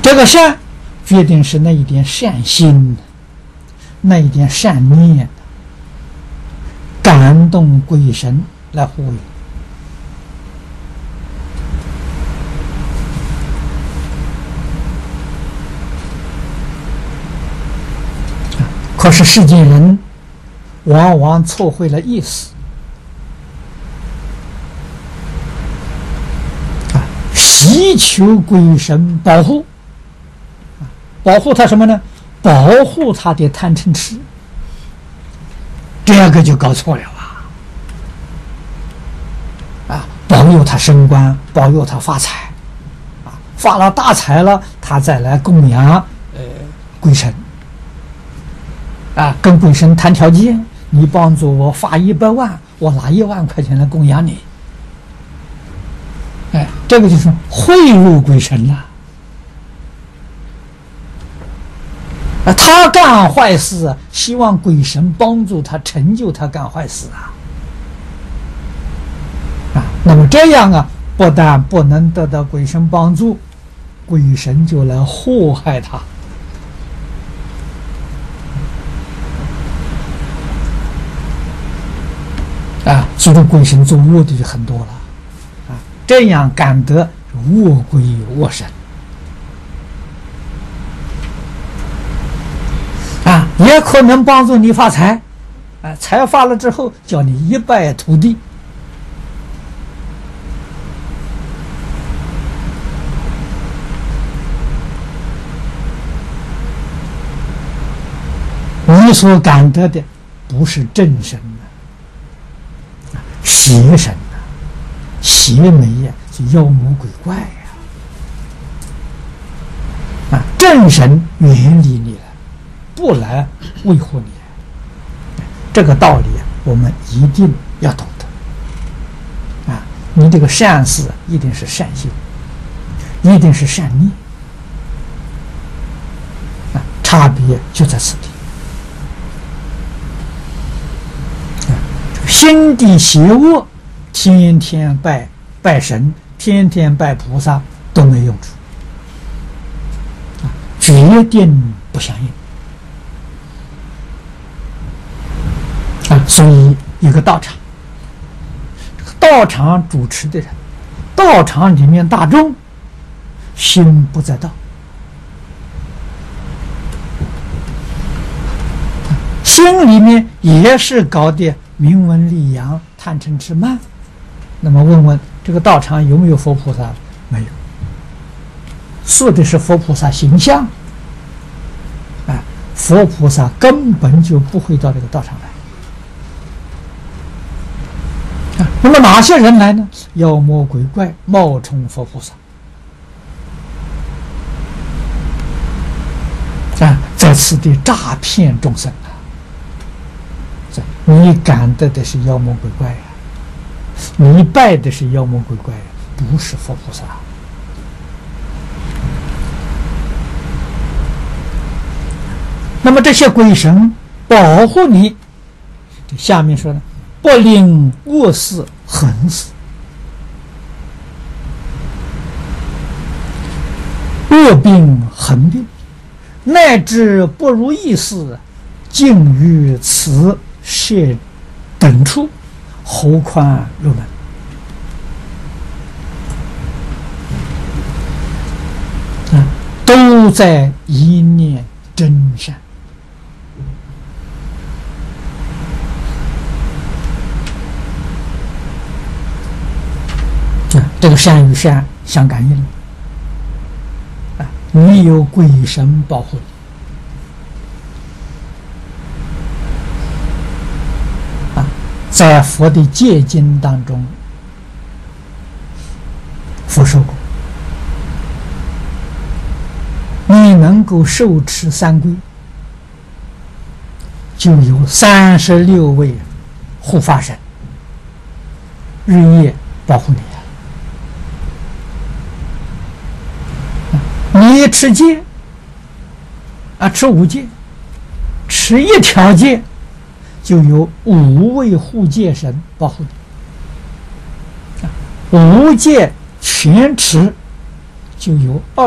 这个善决定是那一点善心，那一点善念，感动鬼神来护佑。可是世间人往往错会了意思，祈求鬼神保护，保护他什么呢？保护他的贪嗔痴，这个就搞错了保佑他升官，保佑他发财，发了大财了，他再来供养鬼神。跟鬼神谈条件，你帮助我发100万，我拿1万块钱来供养你。这个就是贿赂鬼神了。他干坏事，希望鬼神帮助他成就他干坏事那么这样不但不能得到鬼神帮助，鬼神就来祸害他。所以鬼神做恶的就很多了这样感得恶鬼恶神也可能帮助你发财财发了之后叫你一败涂地。你所感得的不是正神邪神邪魅是妖魔鬼怪正神远离你了，不来维护你。这个道理我们一定要懂得你这个善事一定是善心，一定是善念差别就在此地。心地邪恶，天天拜神，天天拜菩萨都没用处决定不相应所以一个道场，道场主持的人，道场里面大众心不在道，心里面也是搞的名闻利养、贪嗔痴慢。那么问问这个道场有没有佛菩萨？没有，塑的是佛菩萨形象佛菩萨根本就不会到这个道场来那么哪些人来呢？妖魔鬼怪冒充佛菩萨在此地诈骗众生你感得的是妖魔鬼怪你拜的是妖魔鬼怪不是佛菩萨那么这些鬼神保护你，下面说呢，不令恶事横死，恶病横病，乃至不如意事，尽于此设等处，何况入门。都在一念真善。这个善与善相感应你有鬼神保护你在佛的戒经当中，佛说过，你能够受持三规，就有36位护法神日夜保护你你持戒持5戒，持1条戒，就有5位护戒神保护你5戒全持，就有